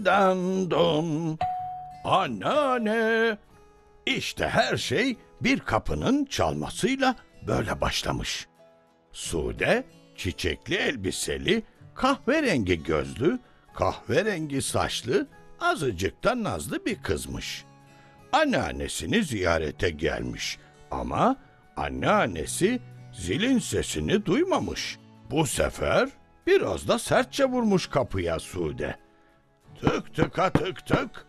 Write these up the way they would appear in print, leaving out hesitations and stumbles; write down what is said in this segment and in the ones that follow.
dan don. Anneanne. İşte her şey bir kapının çalmasıyla böyle başlamış. Sude, çiçekli elbiseli, kahverengi gözlü, kahverengi saçlı, azıcık da nazlı bir kızmış. Anneannesini ziyarete gelmiş ama anneannesi zilin sesini duymamış. Bu sefer biraz da sertçe vurmuş kapıya Sude. Tık tıka tık tık.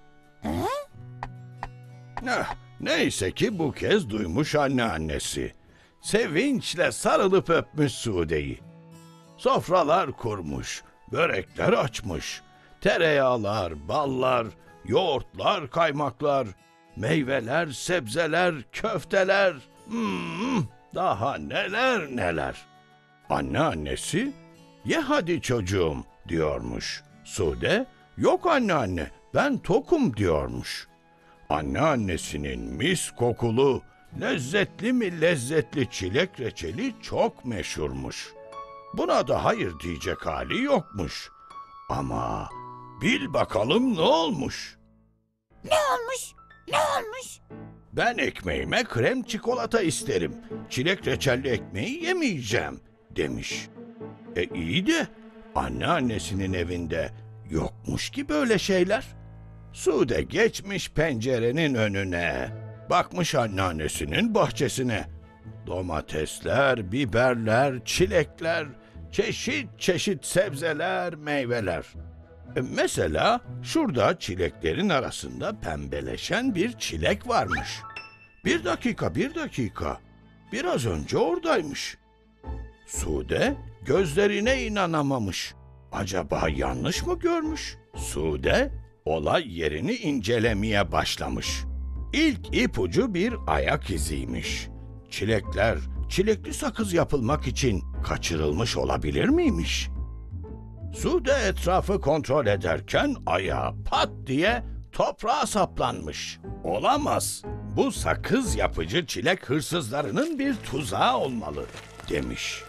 Neyse ki bu kez duymuş anneannesi. Sevinçle sarılıp öpmüş Sude'yi. Sofralar kurmuş, börekler açmış. Tereyağlar, ballar, yoğurtlar, kaymaklar, meyveler, sebzeler, köfteler. Daha neler neler. Anneannesi, ye hadi çocuğum diyormuş. Sude, yok anneanne ben tokum diyormuş. Anneannesinin mis kokulu, lezzetli mi lezzetli çilek reçeli çok meşhurmuş. Buna da hayır diyecek hali yokmuş. Ama bil bakalım ne olmuş? Ne olmuş? Ne olmuş? Ben ekmeğime krem çikolata isterim. Çilek reçelli ekmeği yemeyeceğim demiş. İyi de anneannesinin evinde yokmuş ki böyle şeyler. Sude geçmiş pencerenin önüne. Bakmış anneannesinin bahçesine. Domatesler, biberler, çilekler, çeşit çeşit sebzeler, meyveler. Mesela şurada çileklerin arasında pembeleşen bir çilek varmış. Bir dakika. Biraz önce oradaymış. Sude gözlerine inanamamış. Acaba yanlış mı görmüş? Sude olay yerini incelemeye başlamış. İlk ipucu bir ayak iziymiş. Çilekler, çilekli sakız yapılmak için kaçırılmış olabilir miymiş? Sude etrafı kontrol ederken ayağı pat diye toprağa saplanmış. Olamaz. Bu sakız yapıcı çilek hırsızlarının bir tuzağı olmalı demiş.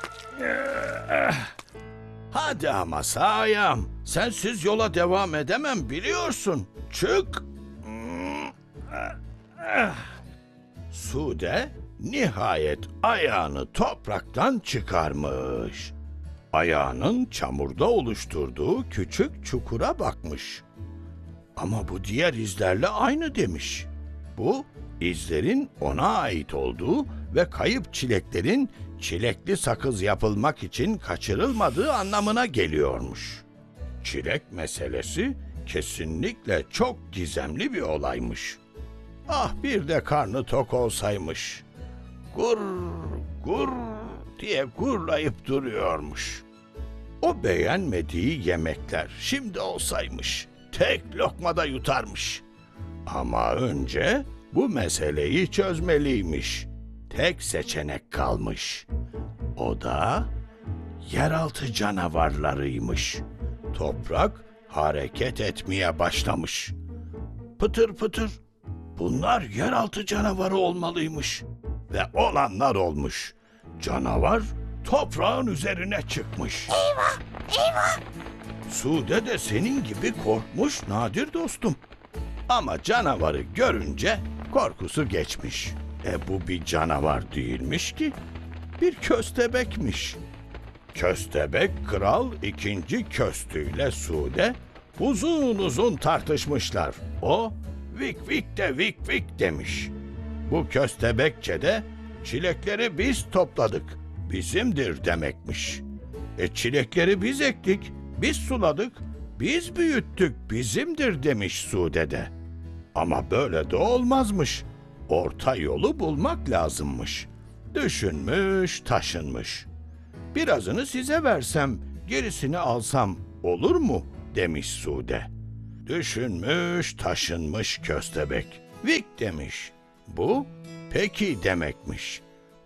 Hadi ama sağayam. Sensiz yola devam edemem biliyorsun. Çık. Sude nihayet ayağını topraktan çıkarmış. Ayağının çamurda oluşturduğu küçük çukura bakmış. Ama bu diğer izlerle aynı demiş. Bu izlerin ona ait olduğu ve kayıp çileklerin çilekli sakız yapılmak için kaçırılmadığı anlamına geliyormuş. Çilek meselesi kesinlikle çok gizemli bir olaymış. Ah bir de karnı tok olsaymış. Gur gur diye gurlayıp duruyormuş. O beğenmediği yemekler şimdi olsaymış tek lokmada yutarmış. Ama önce bu meseleyi çözmeliymiş. Tek seçenek kalmış. O da yeraltı canavarlarıymış. Toprak hareket etmeye başlamış. Pıtır pıtır. Bunlar yeraltı canavarı olmalıymış. Ve olanlar olmuş. Canavar toprağın üzerine çıkmış. Eyvah! Eyvah! Sude de senin gibi korkmuş Nadir dostum. Ama canavarı görünce korkusu geçmiş. Bu bir canavar değilmiş ki. Bir köstebekmiş. Köstebek kral 2. Köstüyle Sude uzun uzun tartışmışlar. O vik vik de vik vik demiş. Bu köstebekçe de çilekleri biz topladık, bizimdir demekmiş. Çilekleri biz ektik, biz suladık, biz büyüttük, bizimdir demiş Sude de. Ama böyle de olmazmış. Orta yolu bulmak lazımmış. Düşünmüş, taşınmış. Birazını size versem, gerisini alsam olur mu? Demiş Sude. Düşünmüş, taşınmış köstebek. Vik demiş. Bu peki demekmiş.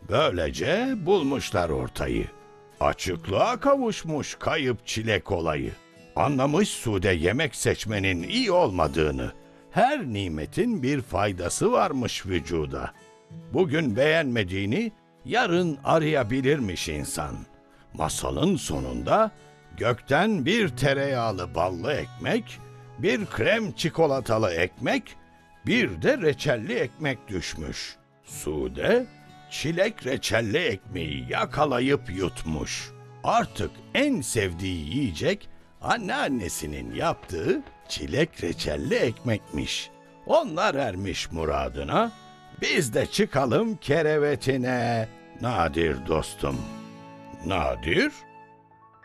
Böylece bulmuşlar ortayı. Açıklığa kavuşmuş kayıp çilek olayı. Anlamış Sude yemek seçmenin iyi olmadığını. Her nimetin bir faydası varmış vücuda. Bugün beğenmediğini yarın arayabilirmiş insan. Masalın sonunda gökten bir tereyağlı ballı ekmek, bir krem çikolatalı ekmek, bir de reçelli ekmek düşmüş. Sude, çilek reçelli ekmeği yakalayıp yutmuş. Artık en sevdiği yiyecek anneannesinin yaptığı çilek reçelli ekmekmiş. Onlar ermiş muradına, biz de çıkalım kerevetine. Nadir dostum. Nadir?